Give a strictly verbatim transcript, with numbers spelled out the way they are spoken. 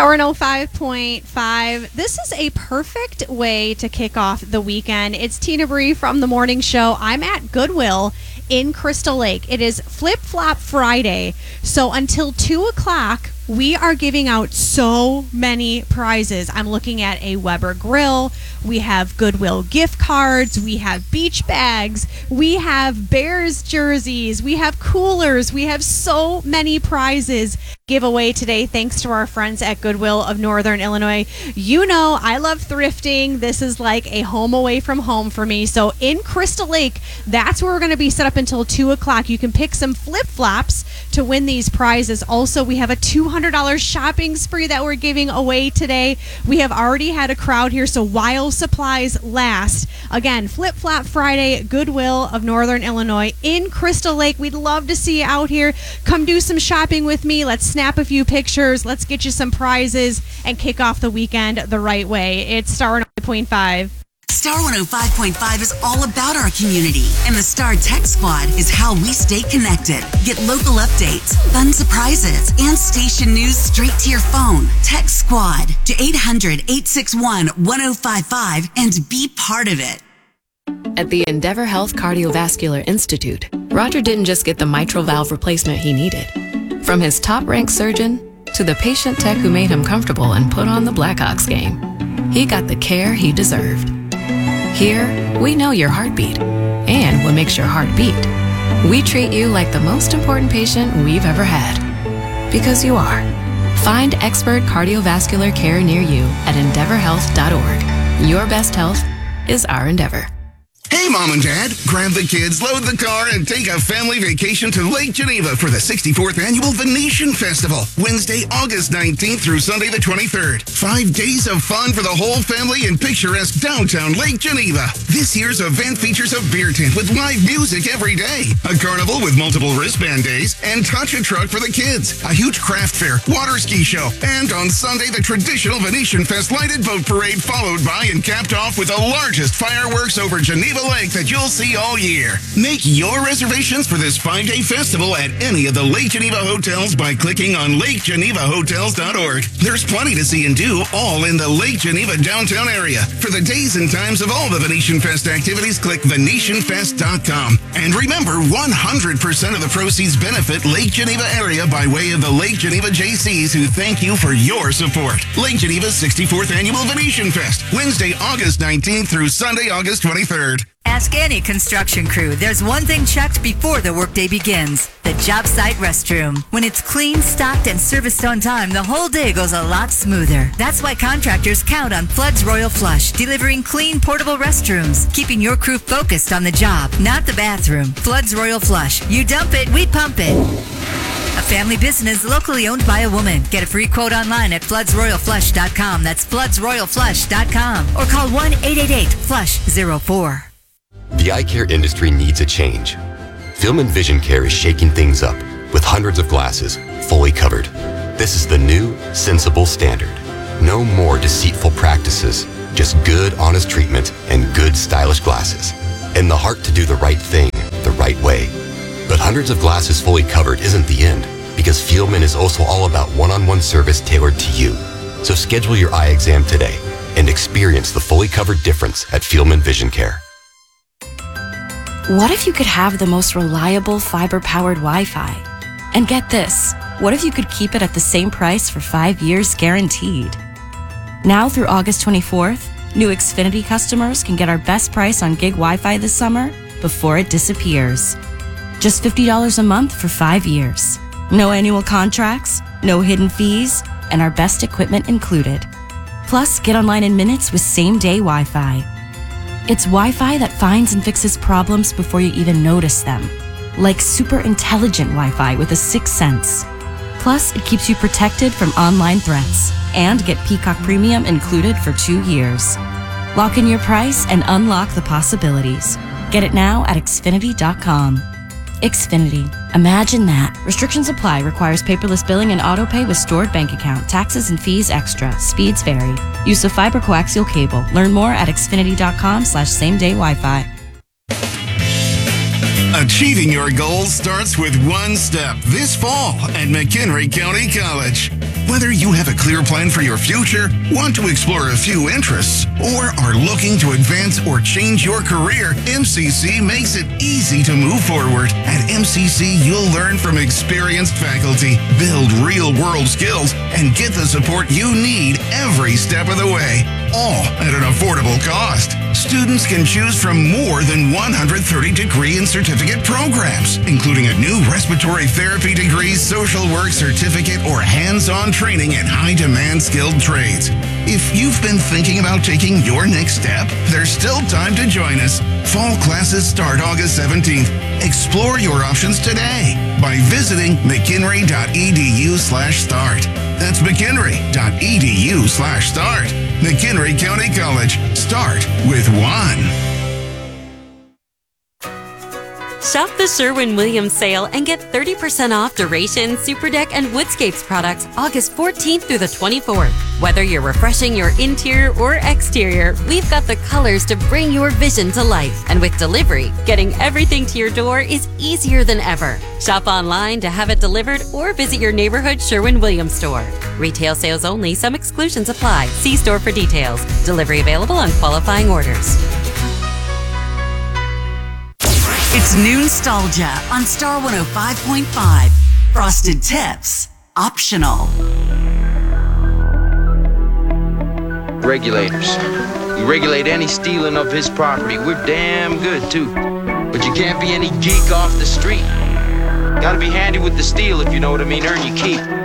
Star one oh five point five. This is a perfect way to kick off the weekend. It's Tina Bree from The Morning Show. I'm at Goodwill in Crystal Lake. It is Flip Flop Friday. So until two o'clock, we are giving out so many prizes. I'm looking at a Weber grill. We have Goodwill gift cards. We have beach bags. We have Bears jerseys. We have coolers. We have so many prizes giveaway today thanks to our friends at Goodwill of Northern Illinois. You know, I love thrifting. This is like a home away from home for me. So in Crystal Lake, that's where we're going to be set up until two o'clock. You can pick some flip-flops to win these prizes. Also, we have a two hundred dollars shopping spree that we're giving away today. We have already had a crowd here, so while supplies last. Again, Flip Flop Friday, Goodwill of Northern Illinois in Crystal Lake. We'd love to see you out here. Come do some shopping with me. Let's snap a few pictures. Let's get you some prizes and kick off the weekend the right way. It's Star one oh five point five. Star one oh five point five is all about our community, and the Star Tech Squad is how we stay connected. Get local updates, fun surprises, and station news straight to your phone. Tech Squad to eight hundred, eight six one, one oh five five and be part of it. At the Endeavor Health Cardiovascular Institute, Roger didn't just get the mitral valve replacement he needed. From his top-ranked surgeon to the patient tech who made him comfortable and put on the Blackhawks game, he got the care he deserved. Here, we know your heartbeat and what makes your heart beat. We treat you like the most important patient we've ever had. Because you are. Find expert cardiovascular care near you at endeavor health dot org. Your best health is our endeavor. Hey, Mom and Dad, grab the kids, load the car, and take a family vacation to Lake Geneva for the sixty-fourth Annual Venetian Festival, Wednesday, August nineteenth through Sunday the twenty-third. Five days of fun for the whole family in picturesque downtown Lake Geneva. This year's event features a beer tent with live music every day, a carnival with multiple wristband days, and touch a truck for the kids, a huge craft fair, water ski show, and on Sunday, the traditional Venetian Fest lighted boat parade, followed by and capped off with the largest fireworks over Geneva Lake that you'll see all year. Make your reservations for this five-day festival at any of the Lake Geneva hotels by clicking on lake geneva hotels dot org. There's plenty to see and do, all in the Lake Geneva downtown area. For the days and times of all the Venetian Fest activities, click venetian fest dot com. And remember, one hundred percent of the proceeds benefit Lake Geneva area by way of the Lake Geneva J Cs, who thank you for your support. Lake Geneva's sixty-fourth Annual Venetian Fest, Wednesday, August nineteenth through Sunday, August twenty-third. Ask any construction crew. There's one thing checked before the workday begins: the job site restroom. When it's clean, stocked, and serviced on time, the whole day goes a lot smoother. That's why contractors count on Flood's Royal Flush, delivering clean, portable restrooms, keeping your crew focused on the job, not the bathroom. Flood's Royal Flush. You dump it, we pump it. A family business locally owned by a woman. Get a free quote online at floods royal flush dot com. That's floods royal flush dot com. Or call one eight eight eight flush zero four. The eye care industry needs a change. Filman Vision Care is shaking things up with hundreds of glasses fully covered. This is the new, sensible standard. No more deceitful practices, just good, honest treatment and good, stylish glasses. And the heart to do the right thing the right way. But hundreds of glasses fully covered isn't the end, because Fielman is also all about one-on-one service tailored to you. So schedule your eye exam today and experience the fully covered difference at Fielman Vision Care. What if you could have the most reliable fiber-powered Wi-Fi? And get this, what if you could keep it at the same price for five years guaranteed? Now through August twenty-fourth, new Xfinity customers can get our best price on gig Wi-Fi this summer before it disappears. Just fifty dollars a month for five years. No annual contracts, no hidden fees, and our best equipment included. Plus, get online in minutes with same-day Wi-Fi. It's Wi-Fi that finds and fixes problems before you even notice them. Like super intelligent Wi-Fi with a sixth sense. Plus, it keeps you protected from online threats. And get Peacock Premium included for two years. Lock in your price and unlock the possibilities. Get it now at xfinity dot com. Xfinity. Imagine that. Restrictions apply. Requires paperless billing and autopay with stored bank account. Taxes and fees extra. Speeds vary. Use of fiber coaxial cable. Learn more at xfinity dot com slash same day Wi-Fi. Achieving your goals starts with one step this fall at McHenry County College. Whether you have a clear plan for your future, want to explore a few interests, or are looking to advance or change your career, M C C makes it easy to move forward. At M C C, you'll learn from experienced faculty, build real-world skills, and get the support you need every step of the way, all at an affordable cost. Students can choose from more than one hundred thirty degree and certificate programs, including a new respiratory therapy degree, social work certificate, or hands-on training in high-demand skilled trades. If you've been thinking about taking your next step, there's still time to join us. Fall classes start August seventeenth. Explore your options today by visiting mchenry.edu slash start. That's mchenry.edu slash start. McHenry County College. Start with one. Shop the Sherwin-Williams sale and get thirty percent off Duration, Superdeck, and Woodscapes products August fourteenth through the twenty-fourth. Whether you're refreshing your interior or exterior, we've got the colors to bring your vision to life. And with delivery, getting everything to your door is easier than ever. Shop online to have it delivered or visit your neighborhood Sherwin-Williams store. Retail sales only. Some exclusions apply. See store for details. Delivery available on qualifying orders. It's Noonstalgia on Star one oh five point five. Frosted Tips, optional. Regulators. We regulate any stealing of his property. We're damn good, too. But you can't be any geek off the street. Gotta be handy with the steel, if you know what I mean. Earn your keep.